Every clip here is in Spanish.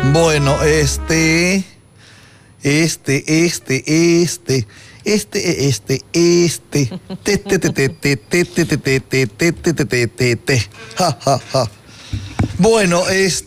Bueno, Bueno,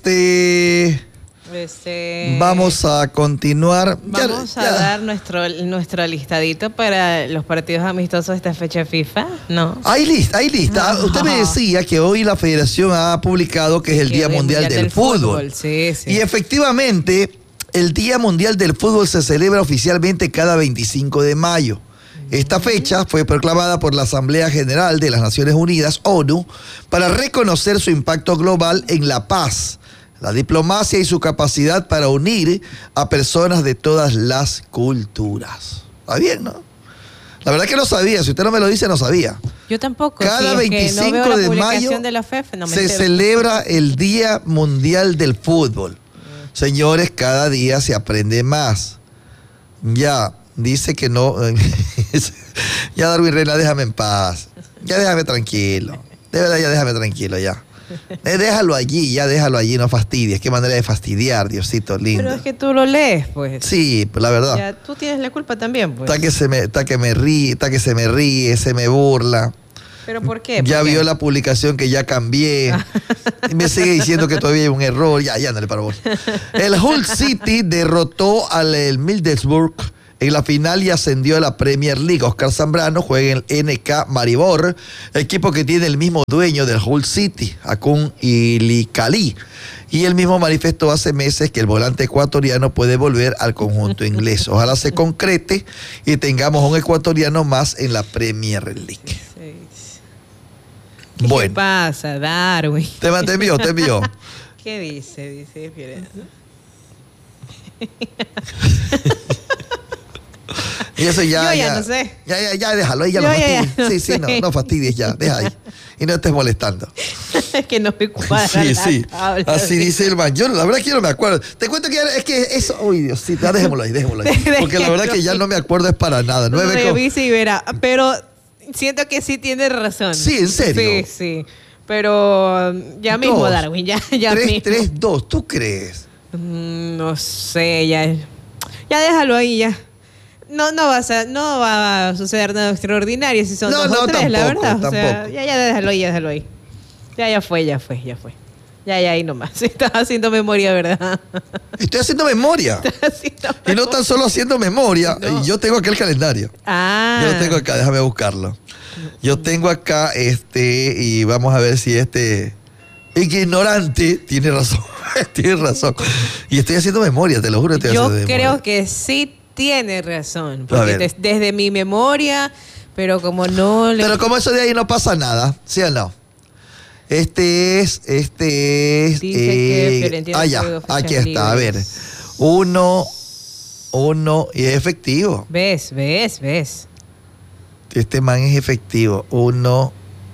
vamos a continuar. Vamos a dar nuestro listadito para los partidos amistosos de esta fecha FIFA, ¿no? Hay lista. No. Usted me decía que hoy la Federación ha publicado que es el Día Mundial del Fútbol. Sí. Y efectivamente, el Día Mundial del Fútbol se celebra oficialmente cada 25 de mayo. Esta fecha fue proclamada por la Asamblea General de las Naciones Unidas, ONU, para reconocer su impacto global en la paz, la diplomacia y su capacidad para unir a personas de todas las culturas. ¿Está bien, no? La verdad que no sabía, si usted no me lo dice, no sabía. Yo tampoco. Cada 25 de mayo se celebra el Día Mundial del Fútbol. Señores, cada día se aprende más. Ya, dice que no. Ya, Darwin Reina, déjame en paz. Ya déjame tranquilo. De verdad, ya déjame tranquilo, ya. Déjalo allí, no fastidies. Qué manera de fastidiar, Diosito lindo. Pero es que tú lo lees, pues. Sí, la verdad. Ya, tú tienes la culpa también, pues. Está que se me ríe, se me burla. ¿Pero por qué? Ya vio la publicación que ya cambié. Y me sigue diciendo que todavía hay un error. Ya no le paro. El Hull City derrotó al Middlesbrough en la final y ascendió a la Premier League. Oscar Zambrano juega en el NK Maribor, equipo que tiene el mismo dueño del Hull City, Akun Ilikali. Y él mismo manifestó hace meses que el volante ecuatoriano puede volver al conjunto inglés. Ojalá se concrete y tengamos un ecuatoriano más en la Premier League. ¿Qué pasa, Darwin? Te envió. ¿Qué dice? Y eso ya no sé. Ya déjalo ahí, ya lo fastidies. Sí, no fastidies ya, deja ahí. Y no estés molestando. Es que no me cuadra. Sí. Así dice el man. Yo la verdad que yo no me acuerdo. Te cuento que es que eso. Uy, Dios, sí, dejémoslo ahí. Porque la verdad que ya no me acuerdo es para nada. Revise y verá. Pero siento que sí tiene razón. Sí, en serio. Sí. Pero ya mismo, Darwin, ya mismo. 3-2, ¿tú crees? No sé, ya déjalo ahí, ya. No va a suceder nada extraordinario si son 2 o 3, tampoco, la verdad. Tampoco. O sea, ya déjalo ahí. Ya fue. Ya ahí nomás. Estás haciendo memoria, ¿verdad? Estoy haciendo memoria. Y no tan solo haciendo memoria. No. Yo tengo acá el calendario. Yo lo tengo acá, déjame buscarlo. Yo tengo acá y vamos a ver si ignorante tiene razón. Tiene razón. Y estoy haciendo memoria, te lo juro. Yo creo que sí tiene razón. Porque desde mi memoria, pero como no le... Pero como eso de ahí no pasa nada, ¿sí o no? Este es... Dice que Fiorentina ya, aquí está, a ver. Uno, y es efectivo. ¿Ves? Este man es efectivo. 1,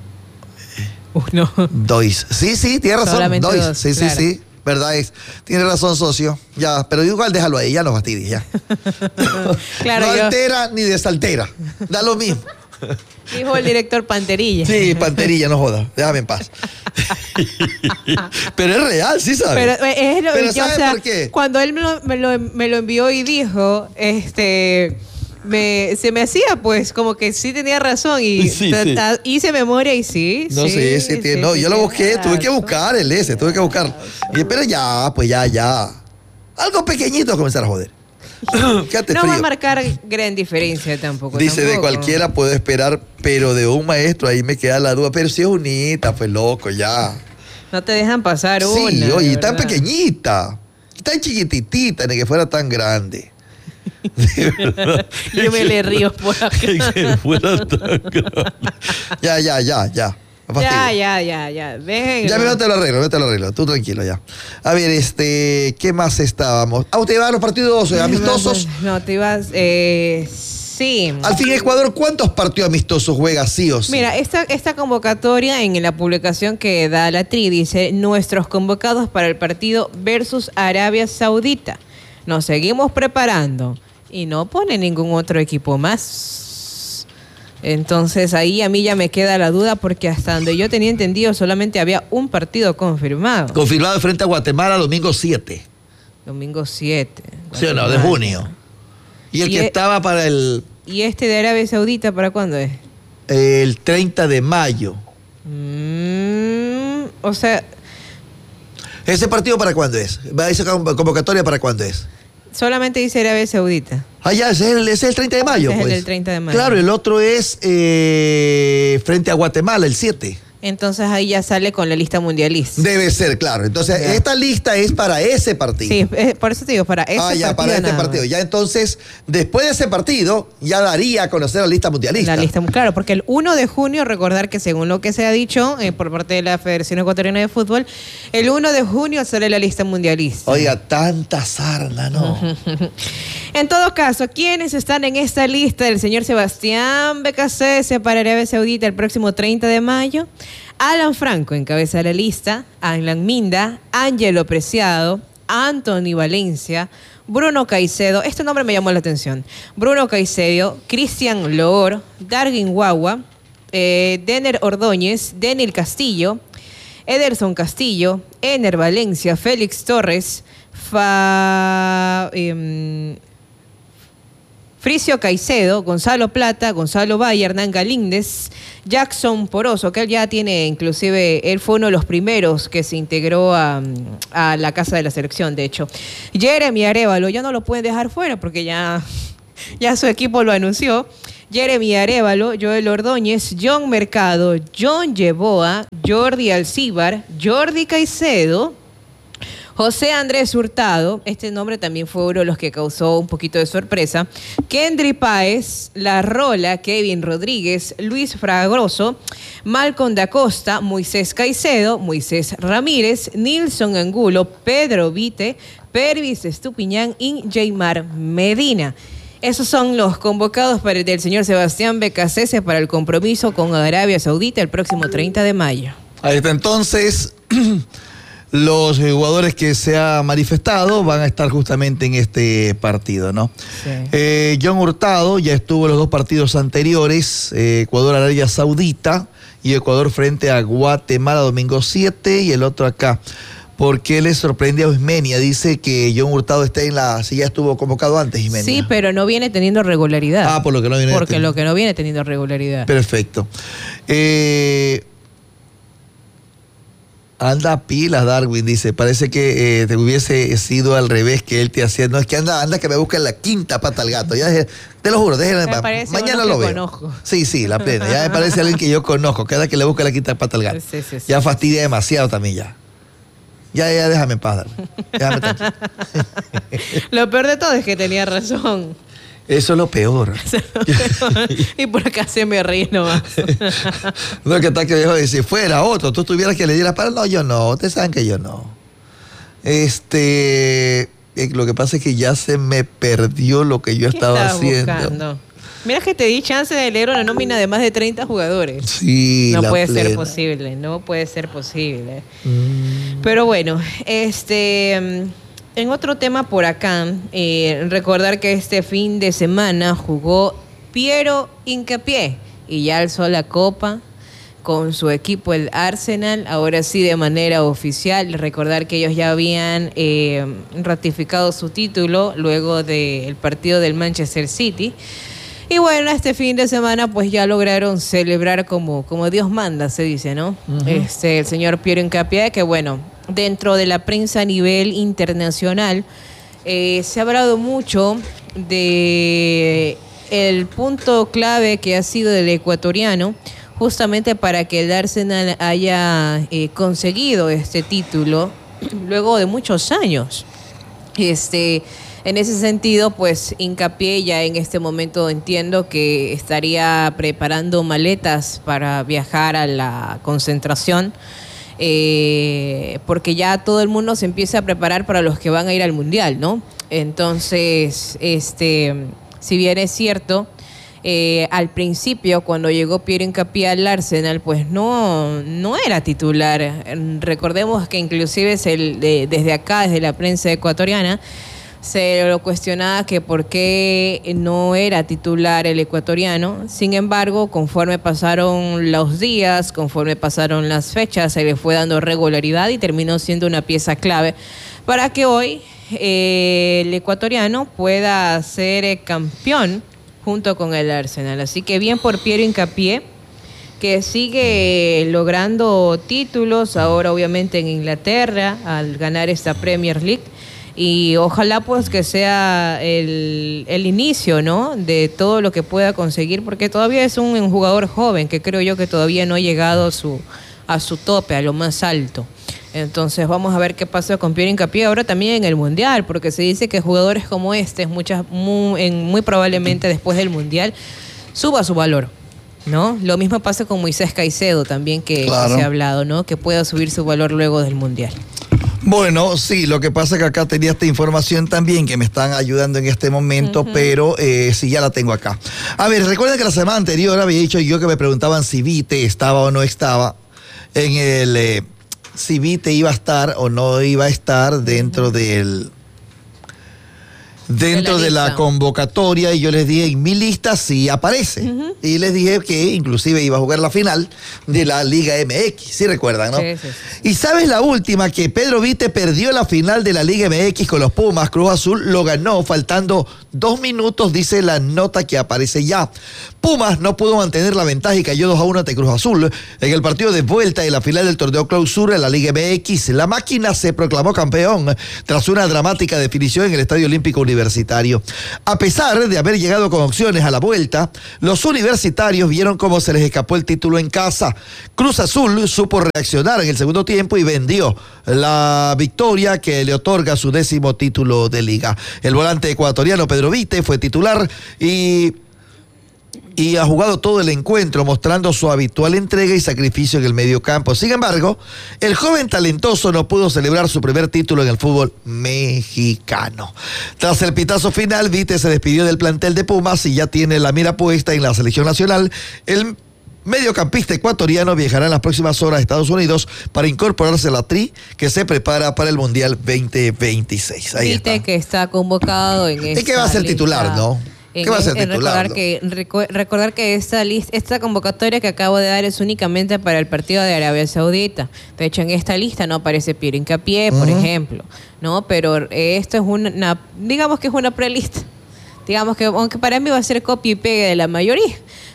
2. Sí, tiene razón. Solamente 2. Sí, claro. Sí. ¿Verdad? Tiene razón, socio. Ya, pero igual déjalo ahí, ya no fastidies, ya. Claro, no altera ni desaltera. Da lo mismo. Dijo el director Panterilla. Sí, Panterilla, no joda. Déjame en paz. Pero es real, sí sabes. Pero ¿sabes por qué? Cuando él me lo envió y dijo, se me hacía pues como que sí tenía razón y hice memoria y sí. No, sí, yo lo busqué, tuve que buscar tuve que buscarlo. Pero ya, pues ya. Algo pequeñito a comenzar a joder. No va a marcar gran diferencia tampoco. Dice, de cualquiera puedo esperar, pero de un maestro ahí me queda la duda. Pero si es unita, pues loco, ya. No te dejan pasar una. Sí, oye, tan pequeñita, tan chiquititita, ni que fuera tan grande. Yo me le río por acá. Que fuera tan grande. Ya. Ya. Ya no te lo arreglo. Tú tranquilo, ya. A ver, ¿qué más estábamos? ¿Usted va a los partidos amistosos? No, te ibas, sí. Al fin, Ecuador, ¿cuántos partidos amistosos juega sí o sí? Mira, esta convocatoria en la publicación que da la TRI dice: nuestros convocados para el partido versus Arabia Saudita. Nos seguimos preparando y no pone ningún otro equipo más. Entonces ahí a mí ya me queda la duda porque hasta donde yo tenía entendido solamente había un partido confirmado. Confirmado frente a Guatemala domingo 7 Domingo 7. ¿Sí o no? De junio. Y el que estaba para el... ¿Y este de Arabia Saudita para cuándo es? El 30 de mayo. O sea... ¿Ese partido para cuándo es? ¿Esa convocatoria para cuándo es? Solamente dice Arabia Saudita. Ah, ya, ese es el 30 de mayo. Ese pues. es el 30 de mayo. Claro, el otro es frente a Guatemala, el 7. Entonces ahí ya sale con la lista mundialista. Debe ser, claro. Entonces, ya. Esta lista es para ese partido. Sí, por eso te digo, para ese partido. Ya, para este partido. Ya entonces, después de ese partido, ya daría a conocer la lista mundialista. La lista, claro, porque el 1 de junio, recordar que según lo que se ha dicho por parte de la Federación Ecuatoriana de Fútbol, el 1 de junio sale la lista mundialista. Oiga, tanta sarna, ¿no? En todo caso, ¿quiénes están en esta lista del señor Sebastián Becasese para Arabia Saudita el próximo 30 de mayo? Alan Franco encabeza la lista, Alan Minda, Ángelo Preciado, Anthony Valencia, Bruno Caicedo, este nombre me llamó la atención, Bruno Caicedo, Cristian Loor, Darwin Guagua, Denner Ordóñez, Denil Castillo, Ederson Castillo, Ener Valencia, Félix Torres, Fricio Caicedo, Gonzalo Plata, Gonzalo Valle, Hernán Galíndez, Jackson Poroso, que él ya tiene, inclusive, él fue uno de los primeros que se integró a la casa de la selección, de hecho. Jeremy Arévalo, ya no lo pueden dejar fuera porque ya su equipo lo anunció. Jeremy Arévalo, Joel Ordóñez, John Mercado, John Yeboa, Jordi Alcíbar, Jordi Caicedo, José Andrés Hurtado, este nombre también fue uno de los que causó un poquito de sorpresa, Kendry Páez, La Rola, Kevin Rodríguez, Luis Fragoso, Malcolm da Costa, Moisés Caicedo, Moisés Ramírez, Nilson Angulo, Pedro Vite, Pervis Estupiñán y Jaymar Medina. Esos son los convocados del señor Sebastián Becasese para el compromiso con Arabia Saudita el próximo 30 de mayo. Ahí está entonces... Los jugadores que se han manifestado van a estar justamente en este partido, ¿no? Sí. John Hurtado ya estuvo en los dos partidos anteriores, Ecuador-Arabia Saudita y Ecuador frente a Guatemala domingo 7 y el otro acá. ¿Por qué le sorprende a Ismenia? Dice que John Hurtado está si ya estuvo convocado antes, Ismenia. Sí, pero no viene teniendo regularidad. Por lo que no viene Porque lo que no viene teniendo regularidad. Perfecto. Anda pilas, Darwin, dice. Parece que te hubiese sido al revés que él te hacía. No, es que anda que me busca la quinta pata al gato. Ya te lo juro, mañana lo veo. Conozco. Sí, la plena. Ya me parece alguien que yo conozco. Cada que le busca la quinta pata al gato. Sí, ya fastidia demasiado también ya. Ya déjame en paz, Darwin. Déjame tranquilo. Lo peor de todo es que tenía razón. Eso es lo peor. Y por acá se me ríe nomás. No, que tal que dijo, si fuera otro, tú tuvieras que le dieras para... No, yo no. Ustedes saben que yo no. Lo que pasa es que ya se me perdió lo que yo estaba haciendo. Buscando? Mira que te di chance de leer una nómina de más de 30 jugadores. Sí, no puede ser posible, no puede ser posible. Pero bueno, en otro tema por acá, recordar que este fin de semana jugó Piero Hincapié y ya alzó la copa con su equipo, el Arsenal, ahora sí de manera oficial. Recordar que ellos ya habían ratificado su título luego del partido del Manchester City. Y bueno, este fin de semana pues ya lograron celebrar como Dios manda, se dice, ¿no? El señor Piero Hincapié, que bueno, dentro de la prensa a nivel internacional se ha hablado mucho de el punto clave que ha sido del ecuatoriano, justamente para que el Arsenal haya conseguido este título luego de muchos años. En ese sentido, pues Hincapié ya en este momento entiendo que estaría preparando maletas para viajar a la concentración, porque ya todo el mundo se empieza a preparar para los que van a ir al Mundial, ¿no? Entonces, si bien es cierto, al principio cuando llegó Piero Hincapié al Arsenal, pues no era titular. Recordemos que inclusive desde acá, desde la prensa ecuatoriana, se lo cuestionaba que por qué no era titular el ecuatoriano. Sin embargo, conforme pasaron los días, conforme pasaron las fechas, se le fue dando regularidad y terminó siendo una pieza clave para que hoy el ecuatoriano pueda ser campeón junto con el Arsenal. Así que bien por Piero Hincapié, que sigue logrando títulos, ahora obviamente en Inglaterra, al ganar esta Premier League. Y ojalá pues que sea el inicio, ¿no?, de todo lo que pueda conseguir, porque todavía es un jugador joven que creo yo que todavía no ha llegado a su tope, a lo más alto. Entonces vamos a ver qué pasa con Piero Hincapié ahora también en el Mundial, porque se dice que jugadores como este, muy probablemente después del Mundial, suba su valor, ¿no? Lo mismo pasa con Moisés Caicedo también, que se ha hablado, ¿no?, que pueda subir su valor luego del Mundial. Bueno, sí, lo que pasa es que acá tenía esta información también que me están ayudando en este momento, pero sí, ya la tengo acá. A ver, recuerden que la semana anterior había dicho yo que me preguntaban si Vite estaba o no estaba en el... si Vite iba a estar o no iba a estar dentro de la convocatoria, y yo les dije, en mi lista sí aparece. Y les dije que inclusive iba a jugar la final de la Liga MX, ¿sí recuerdan, no? Sí. Y sabes la última, que Pedro Vite perdió la final de la Liga MX con los Pumas. Cruz Azul lo ganó faltando 2 minutos, dice la nota que aparece ya. Pumas no pudo mantener la ventaja y cayó 2-1 ante Cruz Azul en el partido de vuelta de la final del torneo Clausura en la Liga MX. La máquina se proclamó campeón tras una dramática definición en el Estadio Olímpico Universitario. A pesar de haber llegado con opciones a la vuelta, los universitarios vieron cómo se les escapó el título en casa. Cruz Azul supo reaccionar en el segundo tiempo y vendió la victoria que le otorga su 10º título de liga. El volante ecuatoriano Pedro Vite fue titular y ha jugado todo el encuentro, mostrando su habitual entrega y sacrificio en el mediocampo. Sin embargo, el joven talentoso no pudo celebrar su primer título en el fútbol mexicano. Tras el pitazo final, Vite se despidió del plantel de Pumas y ya tiene la mira puesta en la selección nacional. El mediocampista ecuatoriano viajará en las próximas horas a Estados Unidos para incorporarse a la tri que se prepara para el Mundial 2026. Ahí Vite está. Que está convocado en esta ¿Y que va a ser titular, no? ¿Qué va a ser titular? Recordar que esta convocatoria que acabo de dar es únicamente para el partido de Arabia Saudita. De hecho, en esta lista no aparece Piero Hincapié, por ejemplo, ¿no? Pero esto es digamos que es una prelista. Digamos que, aunque para mí va a ser copia y pegue de la mayoría,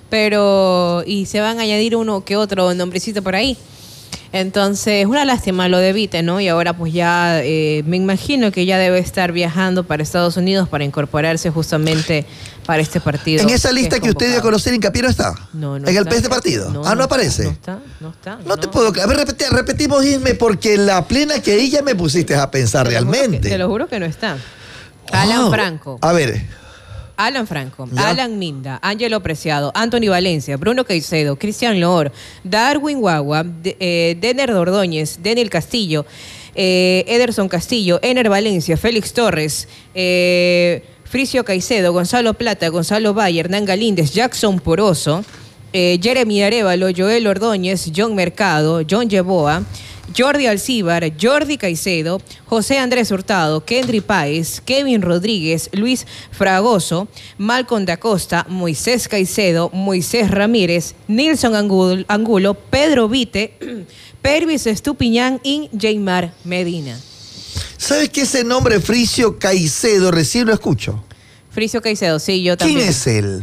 y se van a añadir uno que otro nombrecito por ahí. Entonces, una lástima lo de Vite, ¿no? Y ahora pues ya me imagino que ya debe estar viajando para Estados Unidos para incorporarse justamente para este partido. ¿En esa lista que usted dio a conocer, Hincapié no está? No ¿En este partido? No aparece. No está. No te puedo creer. A ver, repetimos, Isme, porque la plena que ahí ya me pusiste a pensar realmente. Te lo juro que no está. Alan Franco. A ver. Alan Franco, ¿ya? Alan Minda, Ángelo Preciado, Anthony Valencia, Bruno Caicedo, Cristian Loor, Darwin Guagua, Denner Ordóñez, Daniel Castillo, Ederson Castillo, Ener Valencia, Félix Torres, Fricio Caicedo, Gonzalo Plata, Gonzalo Valle, Hernán Galíndez, Jackson Poroso, Jeremy Arévalo, Joel Ordóñez, John Mercado, John Yeboa, Jordi Alcíbar, Jordi Caicedo, José Andrés Hurtado, Kendry Páez, Kevin Rodríguez, Luis Fragoso, Malcolm da Costa, Moisés Caicedo, Moisés Ramírez, Nilson Angulo, Pedro Vite, Pervis Estupiñán y Jaymar Medina. ¿Sabes qué ese nombre Fricio Caicedo recién lo escucho? Fricio Caicedo, sí, yo también. ¿Quién es él?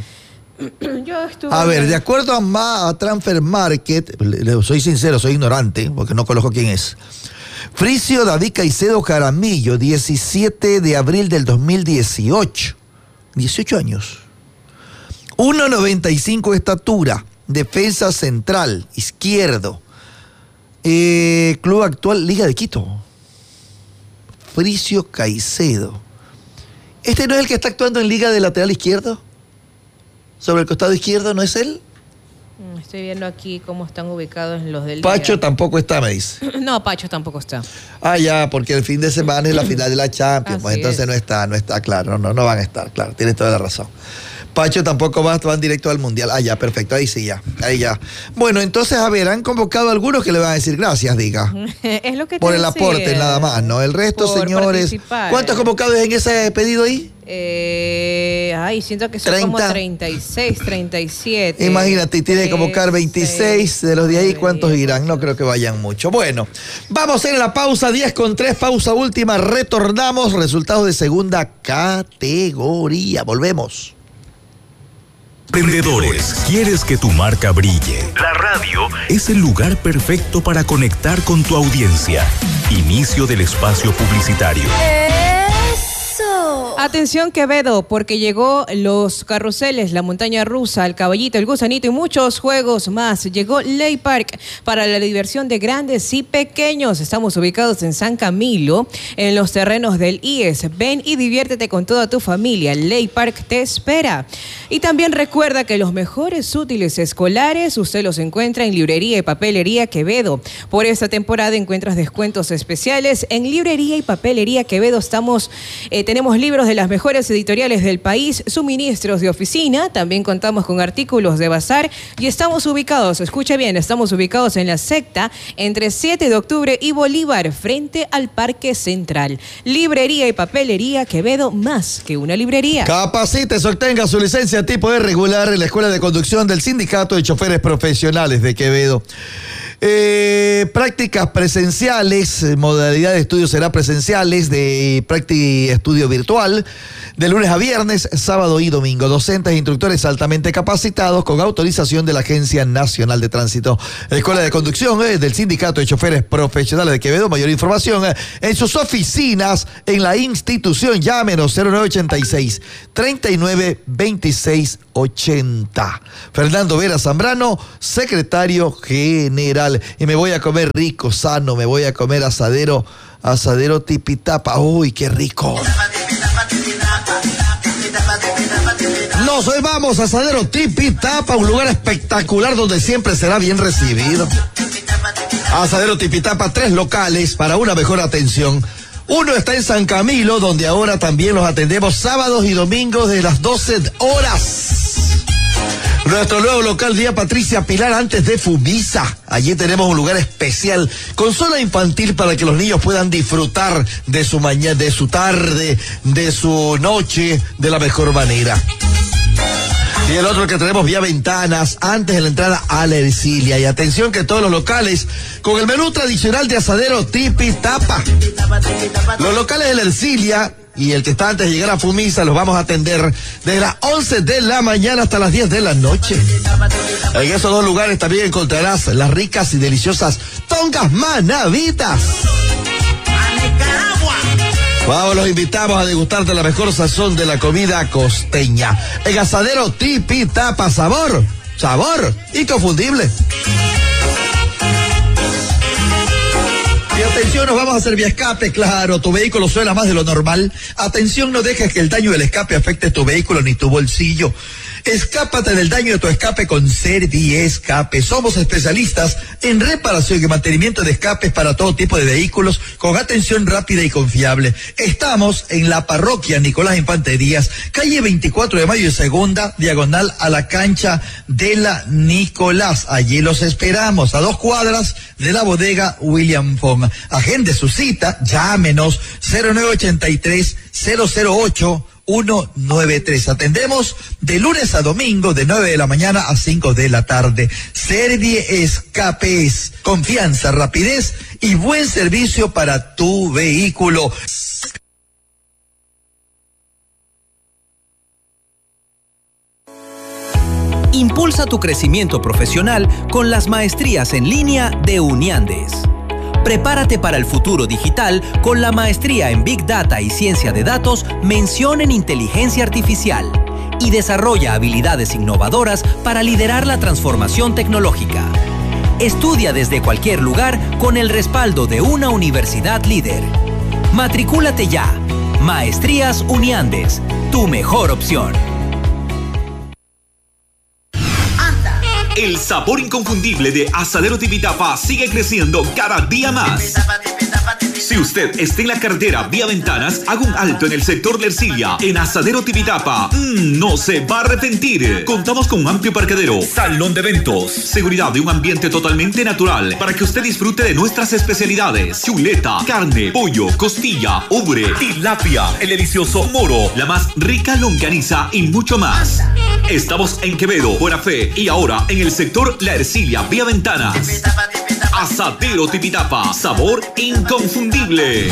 A ver, de acuerdo a Transfer Market, soy sincero, soy ignorante, porque no conozco quién es. Fricio David Caicedo Jaramillo, 17 de abril del 2018. 18 años. 1.95 de estatura, defensa central, izquierdo. Club actual, Liga de Quito. Fricio Caicedo. ¿Este no es el que está actuando en Liga de lateral izquierdo? ¿Sobre el costado izquierdo no es él? Estoy viendo aquí cómo están ubicados los del Pacho tampoco está, me dice. No, Pacho tampoco está. Ah, ya, porque el fin de semana es la final de la Champions. Pues entonces no está claro. No van a estar, claro. Tienes toda la razón. Pacho tampoco van directo al Mundial. Ah, ya, perfecto. Ahí sí, ya. Ahí ya. Bueno, entonces, a ver, han convocado a algunos que le van a decir gracias, diga. Es lo que por el aporte nada más, ¿no? El resto, señores. Participar. ¿Cuántos convocados en ese pedido ahí? Siento que son 30. como 36, 37. Imagínate, tiene que convocar 26. De los de ahí, ¿cuántos irán? No creo que vayan mucho. Bueno, vamos a ir a la pausa, 10:03, pausa última. Retornamos, resultados de segunda categoría. Volvemos. Emprendedores, ¿quieres que tu marca brille? La radio es el lugar perfecto para conectar con tu audiencia. Inicio del espacio publicitario. Atención Quevedo, porque llegó los carruseles, la montaña rusa, el caballito, el gusanito y muchos juegos más. Llegó Ley Park para la diversión de grandes y pequeños. Estamos ubicados en San Camilo, en los terrenos del IES. Ven y diviértete con toda tu familia. Ley Park te espera. Y también recuerda que los mejores útiles escolares usted los encuentra en Librería y Papelería Quevedo. Por esta temporada encuentras descuentos especiales en Librería y Papelería Quevedo. Tenemos libros de las mejores editoriales del país, suministros de oficina, también contamos con artículos de bazar y estamos ubicados, escuche bien, estamos ubicados en La Secta, entre 7 de octubre y Bolívar, frente al Parque Central. Librería y Papelería Quevedo, más que una librería. Capacítese, obtenga su licencia tipo E regular en la Escuela de Conducción del Sindicato de Choferes Profesionales de Quevedo. Prácticas presenciales, modalidad de estudio será presenciales, de práctica estudio virtual, de lunes a viernes, sábado y domingo. Docentes e instructores altamente capacitados con autorización de la Agencia Nacional de Tránsito. Escuela de Conducción del Sindicato de Choferes Profesionales de Quevedo. Mayor información en sus oficinas en la institución. Llámenos 0986 39 26 80. Fernando Vera Zambrano, secretario general. Y me voy a comer rico, sano, me voy a comer asadero tipitapa. ¡Uy, qué rico! Nos vamos a Asadero Tipitapa, un lugar espectacular donde siempre será bien recibido. Asadero Tipitapa, 3 locales para una mejor atención. Uno está en San Camilo, donde ahora también los atendemos sábados y domingos de las 12 horas. Nuestro nuevo local, Vía Patricia Pilar, antes de Fumisa. Allí tenemos un lugar especial con zona infantil para que los niños puedan disfrutar de su mañana, de su tarde, de su noche, de la mejor manera. Y el otro que tenemos, Vía Ventanas, antes de la entrada a la Ercilia. Y atención que todos los locales con el menú tradicional de Asadero Tipitapa. Los locales de la Ercilia y el que está antes de llegar a Fumisa los vamos a atender desde las 11 de la mañana hasta las 10 de la noche. En esos dos lugares también encontrarás las ricas y deliciosas tongas manavitas. Vamos, los invitamos a degustar de la mejor sazón de la comida costeña. En Asadero Tipitapa, sabor inconfundible. Y atención, nos vamos a hacer vía escape, claro, tu vehículo suena más de lo normal. Atención, no dejes que el daño del escape afecte tu vehículo ni tu bolsillo. Escápate del daño de tu escape con Serviescape. Somos especialistas en reparación y mantenimiento de escapes para todo tipo de vehículos con atención rápida y confiable. Estamos en la parroquia Nicolás Infante Díaz, calle 24 de Mayo y Segunda, diagonal a la cancha de la Nicolás. Allí los esperamos, a 2 cuadras de la bodega William Fong. Agende su cita, llámenos 0983 008 193. Atendemos de lunes a domingo de 9 de la mañana a 5 de la tarde. Serviescapes, confianza, rapidez y buen servicio para tu vehículo. Impulsa tu crecimiento profesional con las maestrías en línea de Uniandes. Prepárate para el futuro digital con la maestría en Big Data y Ciencia de Datos, mención en Inteligencia Artificial, y desarrolla habilidades innovadoras para liderar la transformación tecnológica. Estudia desde cualquier lugar con el respaldo de una universidad líder. Matricúlate ya. Maestrías Uniandes, tu mejor opción. El sabor inconfundible de Asadero Tipitapa sigue creciendo cada día más. Si usted está en la carretera vía Ventanas, haga un alto en el sector de Ercilia, en Asadero Tipitapa. No se va a arrepentir. Contamos con un amplio parqueadero, salón de eventos, seguridad de un ambiente totalmente natural para que usted disfrute de nuestras especialidades: chuleta, carne, pollo, costilla, ubre, tilapia, el delicioso moro, la más rica longaniza y mucho más. Estamos en Quevedo, Buena Fe y ahora en el sector La Ercilia vía Ventanas. Asadero Tipitapa, sabor inconfundible.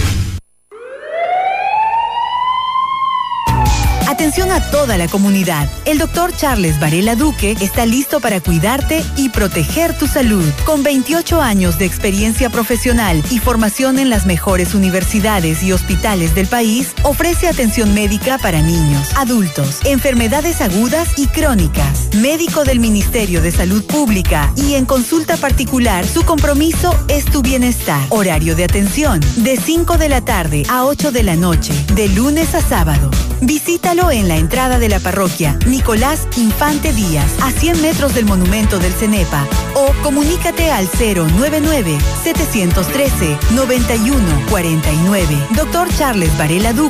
Atención a toda la comunidad. El doctor Charles Varela Duque está listo para cuidarte y proteger tu salud. Con 28 años de experiencia profesional y formación en las mejores universidades y hospitales del país, ofrece atención médica para niños, adultos, enfermedades agudas y crónicas. Médico del Ministerio de Salud Pública y en consulta particular, su compromiso es tu bienestar. Horario de atención de 5 de la tarde a 8 de la noche, de lunes a sábado. Visítalo en la entrada de la parroquia Nicolás Infante Díaz, a 100 metros del monumento del CENEPA, o comunícate al 099-713-9149. Dr. Charles Varela Duque